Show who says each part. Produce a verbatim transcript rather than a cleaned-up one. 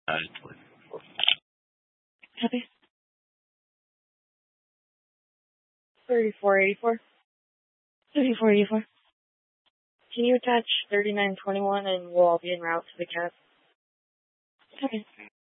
Speaker 1: Uh,
Speaker 2: Copy. thirty-four eighty-four. thirty-four eighty-four. Can you attach thirty-nine twenty-one and we'll all be en route to the cab? Okay.